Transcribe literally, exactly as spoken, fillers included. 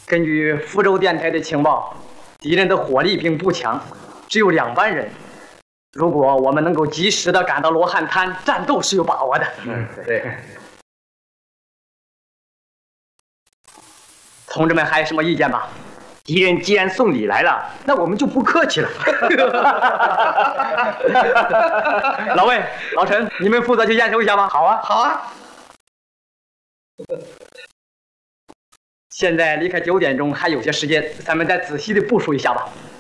根据福州电台的情报，敌人的火力并不强，只有两万人。如果我们能够及时的赶到罗汉滩，战斗是有把握的。 嗯，对。 同志们还有什么意见吗？ 敌人既然送礼来了，那我们就不客气了。 老魏、老陈，你们负责去验收一下吧。 好啊，好啊。 现在离开九点钟还有些时间，咱们再仔细的部署一下吧。